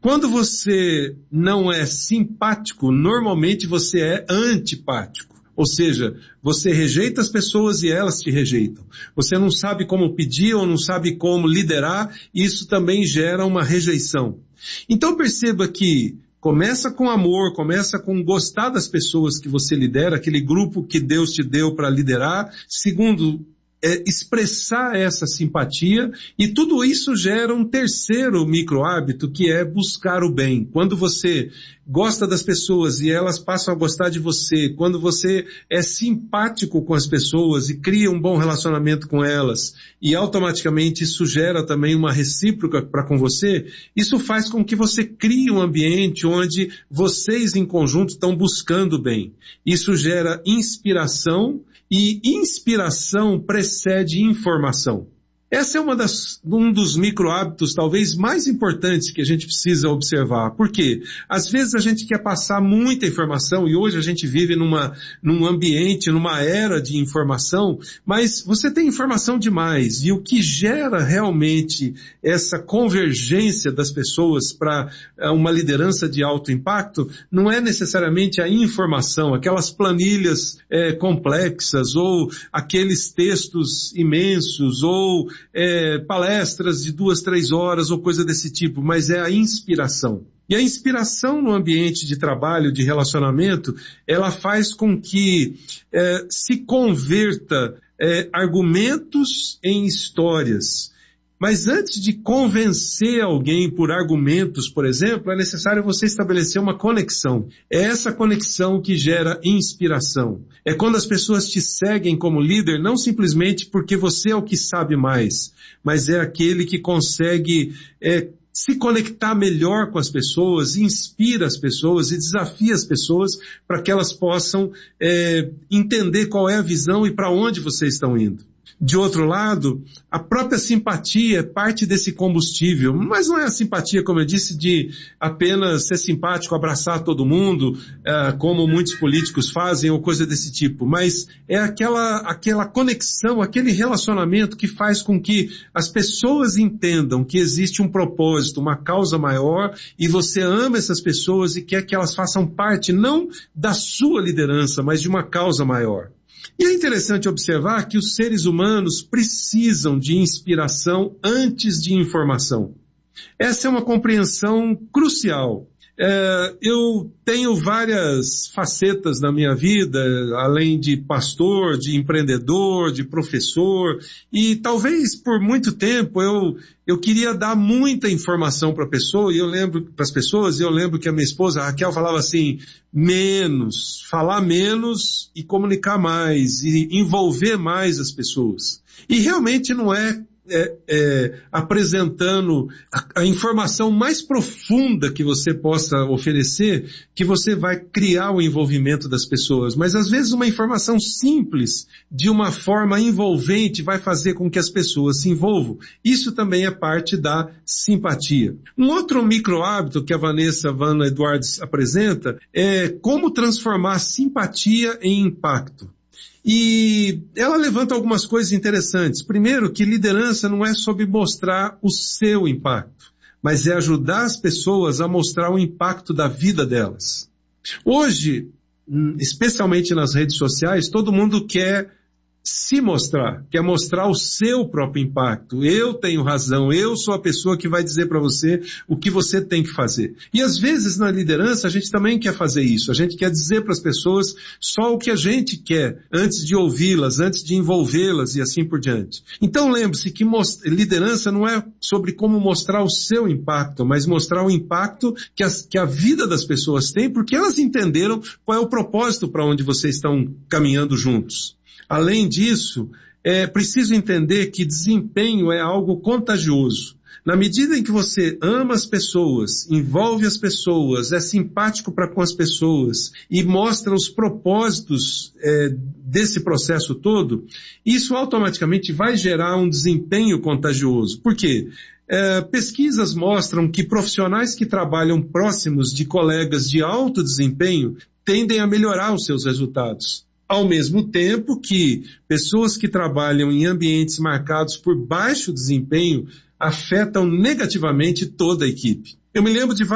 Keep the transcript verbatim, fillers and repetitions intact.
Quando você não é simpático, normalmente você é antipático. Ou seja, você rejeita as pessoas e elas te rejeitam. Você não sabe como pedir ou não sabe como liderar, e isso também gera uma rejeição. Então perceba que começa com amor, começa com gostar das pessoas que você lidera, aquele grupo que Deus te deu para liderar. Segundo, é expressar essa simpatia, e tudo isso gera um terceiro micro hábito, que é buscar o bem. Quando você gosta das pessoas e elas passam a gostar de você, quando você é simpático com as pessoas e cria um bom relacionamento com elas, e automaticamente isso gera também uma recíproca para com você, isso faz com que você crie um ambiente onde vocês em conjunto estão buscando o bem. Isso gera inspiração, e inspiração precede informação. Essa é uma das, um dos micro hábitos talvez mais importantes que a gente precisa observar. Por quê? Às vezes a gente quer passar muita informação, e hoje a gente vive numa, num ambiente, numa era de informação, mas você tem informação demais, e o que gera realmente essa convergência das pessoas para uma liderança de alto impacto não é necessariamente a informação, aquelas planilhas é, complexas, ou aqueles textos imensos, ou É, palestras de duas, três horas ou coisa desse tipo, mas é a inspiração. E a inspiração no ambiente de trabalho, de relacionamento, ela faz com que é, se converta é, argumentos em histórias. Mas antes de convencer alguém por argumentos, por exemplo, é necessário você estabelecer uma conexão. É essa conexão que gera inspiração. É quando as pessoas te seguem como líder, não simplesmente porque você é o que sabe mais, mas é aquele que consegue é, se conectar melhor com as pessoas, inspira as pessoas e desafia as pessoas para que elas possam é, entender qual é a visão e para onde vocês estão indo. De outro lado, a própria simpatia é parte desse combustível, mas não é a simpatia, como eu disse, de apenas ser simpático, abraçar todo mundo, uh, como muitos políticos fazem, ou coisa desse tipo, mas é aquela, aquela conexão, aquele relacionamento que faz com que as pessoas entendam que existe um propósito, uma causa maior, e você ama essas pessoas e quer que elas façam parte, não da sua liderança, mas de uma causa maior. E é interessante observar que os seres humanos precisam de inspiração antes de informação. Essa é uma compreensão crucial. É, eu tenho várias facetas na minha vida, além de pastor, de empreendedor, de professor, e talvez por muito tempo eu, eu queria dar muita informação para a pessoa, e eu lembro para as pessoas, e eu lembro que a minha esposa, a Raquel, falava assim, menos, falar menos e comunicar mais, e envolver mais as pessoas. E realmente não é É, é, apresentando a, a informação mais profunda que você possa oferecer, que você vai criar o envolvimento das pessoas. Mas às vezes uma informação simples, de uma forma envolvente, vai fazer com que as pessoas se envolvam. Isso também é parte da simpatia. Um outro micro hábito que a Vanessa Van Edwards apresenta é como transformar simpatia em impacto. E ela levanta algumas coisas interessantes. Primeiro, que liderança não é sobre mostrar o seu impacto, mas é ajudar as pessoas a mostrar o impacto da vida delas. Hoje, especialmente nas redes sociais, todo mundo quer se mostrar, quer mostrar o seu próprio impacto. Eu tenho razão, eu sou a pessoa que vai dizer para você o que você tem que fazer. E às vezes na liderança a gente também quer fazer isso, a gente quer dizer para as pessoas só o que a gente quer, antes de ouvi-las, antes de envolvê-las e assim por diante. Então lembre-se que liderança não é sobre como mostrar o seu impacto, mas mostrar o impacto que, as, que a vida das pessoas tem, porque elas entenderam qual é o propósito para onde vocês estão caminhando juntos. Além disso, é preciso entender que desempenho é algo contagioso. Na medida em que você ama as pessoas, envolve as pessoas, é simpático para com as pessoas e mostra os propósitos é, desse processo todo, isso automaticamente vai gerar um desempenho contagioso. Por quê? É, pesquisas mostram que profissionais que trabalham próximos de colegas de alto desempenho tendem a melhorar os seus resultados. Ao mesmo tempo que pessoas que trabalham em ambientes marcados por baixo desempenho afetam negativamente toda a equipe. Eu me lembro de